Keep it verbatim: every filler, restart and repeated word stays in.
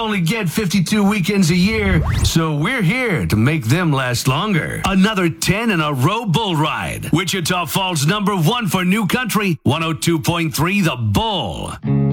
only get fifty-two weekends a year, so we're here to make them last longer. Another ten in a row bull ride. Wichita Falls number one for New Country, one oh two point three The Bull.